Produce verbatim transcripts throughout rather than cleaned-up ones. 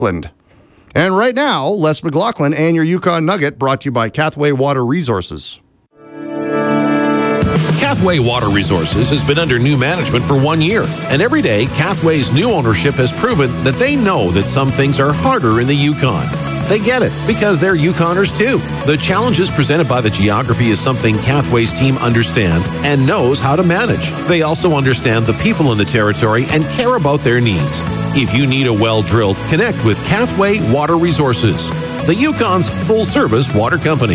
Scotland. And right now, Les McLaughlin and your Yukon Nugget, brought to you by Cathway Water Resources. Cathway Water Resources has been under new management for one year, and every day, Cathway's new ownership has proven that they know that some things are harder in the Yukon. They get it, because they're Yukoners too. The challenges presented by the geography is something Cathway's team understands and knows how to manage. They also understand the people in the territory and care about their needs. If you need a well drilled, connect with Cathway Water Resources, the Yukon's full-service water company.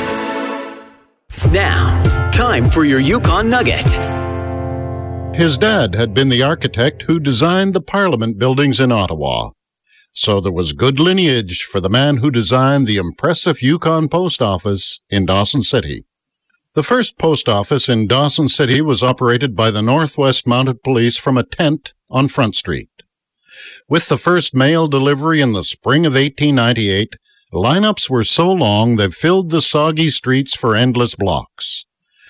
Now, time for your Yukon Nugget. His dad had been the architect who designed the Parliament buildings in Ottawa. So there was good lineage for the man who designed the impressive Yukon Post Office in Dawson City. The first post office in Dawson City was operated by the Northwest Mounted Police from a tent on Front Street. With the first mail delivery in the spring of eighteen ninety-eight, lineups were so long they filled the soggy streets for endless blocks.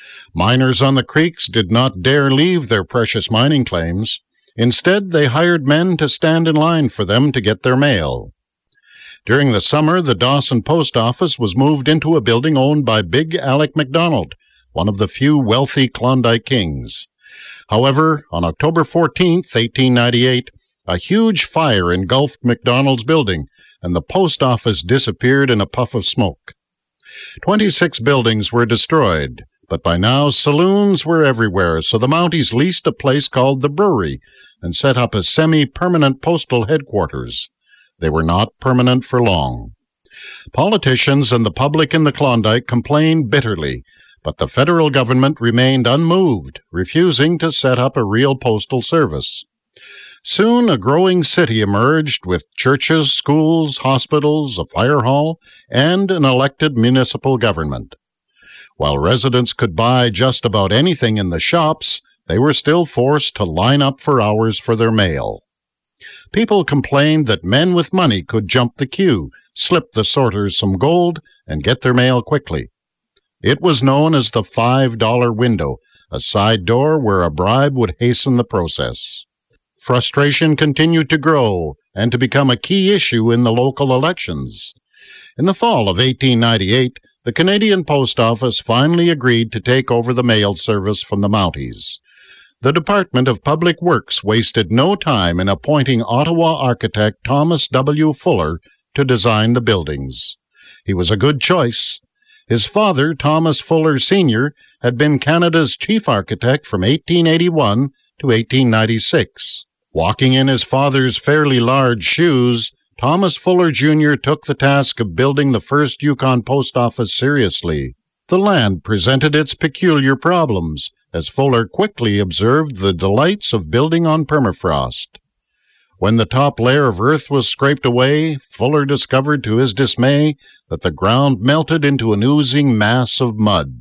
Miners on the creeks did not dare leave their precious mining claims. Instead, they hired men to stand in line for them to get their mail. During the summer, the Dawson Post Office was moved into a building owned by Big Alec MacDonald, one of the few wealthy Klondike kings. However, on October fourteenth, eighteen ninety-eight, a huge fire engulfed MacDonald's building, and the post office disappeared in a puff of smoke. Twenty-six buildings were destroyed, but by now saloons were everywhere, so the Mounties leased a place called the Brewery and set up a semi-permanent postal headquarters. They were not permanent for long. Politicians and the public in the Klondike complained bitterly, but the federal government remained unmoved, refusing to set up a real postal service. Soon a growing city emerged with churches, schools, hospitals, a fire hall, and an elected municipal government. While residents could buy just about anything in the shops, they were still forced to line up for hours for their mail. People complained that men with money could jump the queue, slip the sorters some gold, and get their mail quickly. It was known as the five dollar window, a side door where a bribe would hasten the process. Frustration continued to grow and to become a key issue in the local elections. In the fall of eighteen ninety-eight, the Canadian Post Office finally agreed to take over the mail service from the Mounties. The Department of Public Works wasted no time in appointing Ottawa architect Thomas W. Fuller to design the buildings. He was a good choice. His father, Thomas Fuller Senior, had been Canada's chief architect from eighteen eighty-one to eighteen ninety-six. Walking in his father's fairly large shoes, Thomas Fuller Junior took the task of building the first Yukon Post Office seriously. The land presented its peculiar problems, as Fuller quickly observed the delights of building on permafrost. When the top layer of earth was scraped away, Fuller discovered to his dismay that the ground melted into an oozing mass of mud.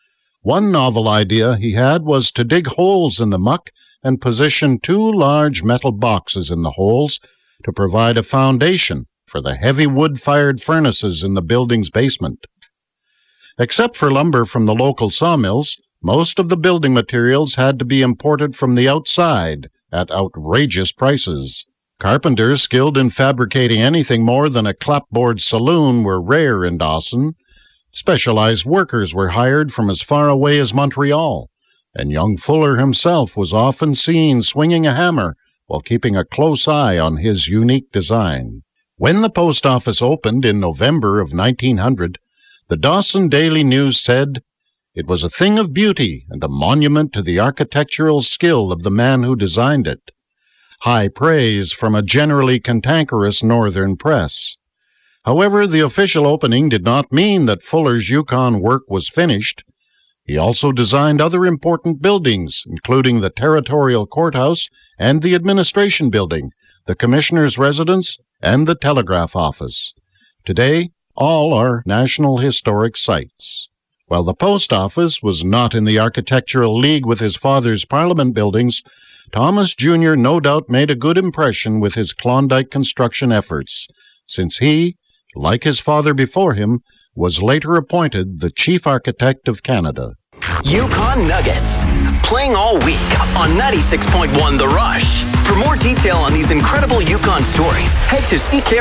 One novel idea he had was to dig holes in the muck and position two large metal boxes in the holes to provide a foundation for the heavy wood-fired furnaces in the building's basement. Except for lumber from the local sawmills, most of the building materials had to be imported from the outside at outrageous prices. Carpenters skilled in fabricating anything more than a clapboard saloon were rare in Dawson. Specialized workers were hired from as far away as Montreal, and young Fuller himself was often seen swinging a hammer while keeping a close eye on his unique design. When the post office opened in November of nineteen hundred, the Dawson Daily News said, "It was a thing of beauty and a monument to the architectural skill of the man who designed it." High praise from a generally cantankerous northern press. However, the official opening did not mean that Fuller's Yukon work was finished. He also designed other important buildings, including the Territorial Courthouse and the Administration Building, the Commissioner's Residence, and the Telegraph Office. Today, all are National Historic Sites. While the Post Office was not in the architectural league with his father's Parliament buildings, Thomas Junior no doubt made a good impression with his Klondike construction efforts, since he, like his father before him, was later appointed the Chief Architect of Canada. Yukon Nuggets. playing all week on ninety-six point one The Rush. For more detail on these incredible Yukon stories, head to C K